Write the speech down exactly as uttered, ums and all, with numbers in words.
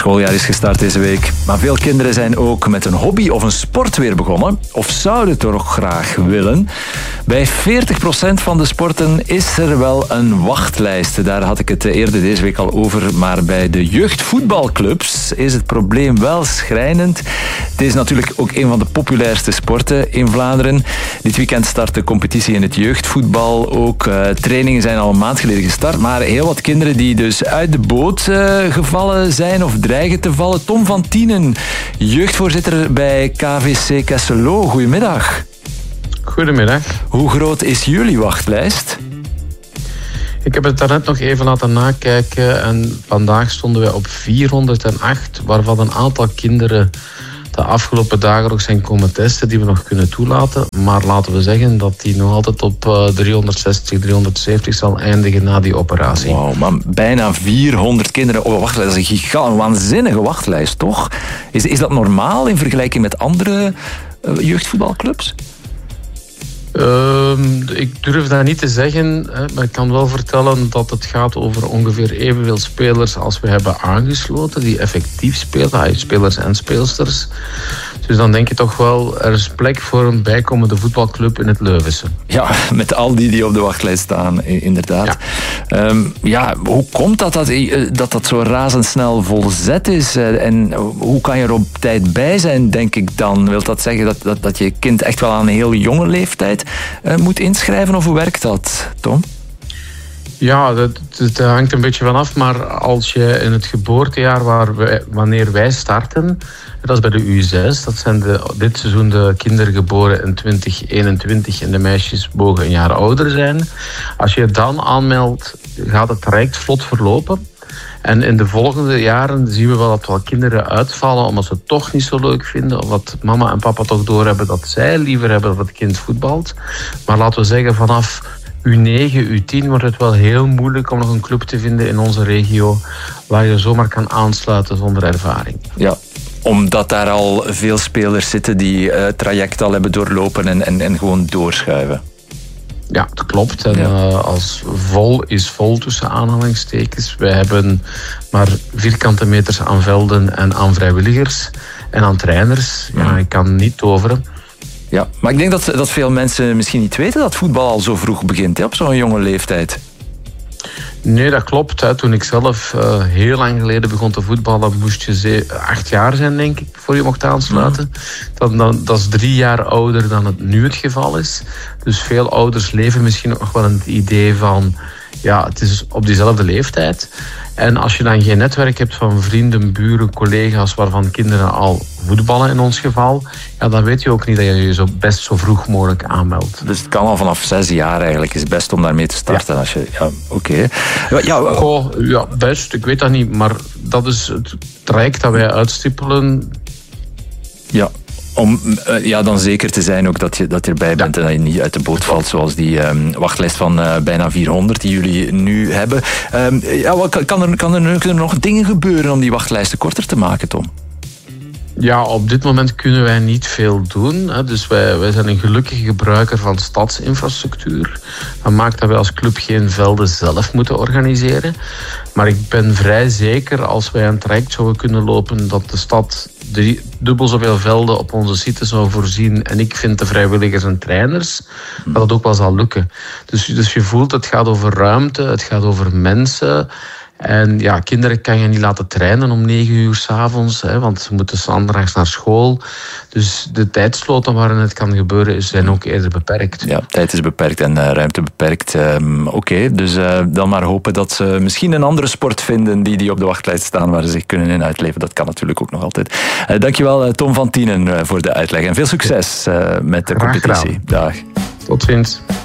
schooljaar is gestart deze week. Maar veel kinderen zijn ook met een hobby of een sport weer begonnen. Of zouden het toch graag willen. Bij veertig procent van de sporten is er wel een wachtlijst. Daar had ik het eerder deze week al over. Maar bij de jeugdvoetbalclubs is het probleem wel schrijnend. Het is natuurlijk ook een van de populairste sporten in Vlaanderen. Dit weekend start de competitie in het jeugdvoetbal. Ook uh, trainingen zijn al een maand geleden gestart. Maar heel wat kinderen die dus uit de boot uh, gevallen zijn of dreigen te vallen. Tom van Tienen, jeugdvoorzitter bij K V C Kesselo. Goedemiddag. Goedemiddag. Hoe groot is jullie wachtlijst? Ik heb het daarnet nog even laten nakijken en vandaag stonden wij op vierhonderdacht, waarvan een aantal kinderen de afgelopen dagen nog zijn komen testen die we nog kunnen toelaten. Maar laten we zeggen dat die nog altijd op uh, driehonderdzestig, driehonderdzeventig zal eindigen na die operatie. Wauw, maar bijna vierhonderd kinderen op een wachtlijst. Dat is een gigantische, waanzinnige wachtlijst, toch? Is, is dat normaal in vergelijking met andere uh, jeugdvoetbalclubs? Uh, ik durf dat niet te zeggen, hè, maar ik kan wel vertellen dat het gaat over ongeveer evenveel spelers als we hebben aangesloten, die effectief spelen, spelers en speelsters. Dus dan denk je toch wel, er is plek voor een bijkomende voetbalclub in het Leuvense. Ja, met al die die op de wachtlijst staan, inderdaad. Ja, um, ja hoe komt dat dat, dat dat zo razendsnel volzet is? En hoe kan je er op tijd bij zijn, denk ik dan? Wil dat zeggen dat, dat, dat je kind echt wel aan een heel jonge leeftijd uh, moet inschrijven? Of hoe werkt dat, Tom? Ja, dat, dat hangt een beetje vanaf. Maar als je in het geboortejaar waar wij, wanneer wij starten, dat is bij de U zes, dat zijn de, dit seizoen de kinderen geboren in twintig eenentwintig en de meisjes mogen een jaar ouder zijn. Als je het dan aanmeldt, gaat het traject vlot verlopen. En in de volgende jaren zien we wel dat wel kinderen uitvallen omdat ze het toch niet zo leuk vinden. Of dat mama en papa toch doorhebben dat zij liever hebben dat het kind voetbalt. Maar laten we zeggen, vanaf U negen, U tien wordt het wel heel moeilijk om nog een club te vinden in onze regio waar je zomaar kan aansluiten zonder ervaring. Ja, omdat daar al veel spelers zitten die uh, het traject al hebben doorlopen en, en, en gewoon doorschuiven. Ja, dat klopt. En ja. uh, als vol is vol tussen aanhalingstekens. Wij hebben maar vierkante meters aan velden en aan vrijwilligers en aan trainers. Ja, ja ik kan niet toveren. Ja, maar ik denk dat, dat veel mensen misschien niet weten dat voetbal al zo vroeg begint, hè, op zo'n jonge leeftijd. Nee, dat klopt. Hè. Toen ik zelf uh, heel lang geleden begon te voetballen, moest je ze, acht jaar zijn, denk ik, voor je mocht aansluiten. Ja. Dat, dat, dat is drie jaar ouder dan het nu het geval is. Dus veel ouders leven misschien ook nog wel in het idee van, ja, het is op diezelfde leeftijd. En als je dan geen netwerk hebt van vrienden, buren, collega's waarvan kinderen al voetballen in ons geval, ja, dan weet je ook niet dat je je zo best zo vroeg mogelijk aanmeldt. Dus het kan al vanaf zes jaar eigenlijk. Is het best om daarmee te starten. Ja. Als je, ja, oké. Okay. Ja, Goh, ja, best. Ik weet dat niet. Maar dat is het traject dat wij uitstippelen. Ja. Om uh, ja, dan zeker te zijn ook dat je, dat je erbij bent ja. en dat je niet uit de boot valt, zoals die um, wachtlijst van uh, bijna vierhonderd die jullie nu hebben. Um, ja, wat, kan, er, kan, er, kunnen er nog dingen gebeuren om die wachtlijsten korter te maken, Tom? Ja, op dit moment kunnen wij niet veel doen. Hè. Dus wij, wij zijn een gelukkige gebruiker van stadsinfrastructuur. Dat maakt dat wij als club geen velden zelf moeten organiseren. Maar ik ben vrij zeker als wij een traject zouden kunnen lopen dat de stad drie, dubbel zoveel velden op onze site zou voorzien en ik vind de vrijwilligers en trainers, dat het ook wel zal lukken. Dus, dus je voelt, het gaat over ruimte, het gaat over mensen. En ja, kinderen kan je niet laten trainen om negen uur 's avonds, hè, want ze moeten zondags naar school. Dus de tijdsloten waarin het kan gebeuren zijn ook eerder beperkt. Ja, tijd is beperkt en uh, ruimte beperkt. Um, Oké, okay, dus uh, dan maar hopen dat ze misschien een andere sport vinden die, die op de wachtlijst staan waar ze zich kunnen in uitleven. Dat kan natuurlijk ook nog altijd. Uh, dankjewel uh, Tom van Tienen uh, voor de uitleg en veel succes uh, met de competitie. Dag. Tot ziens.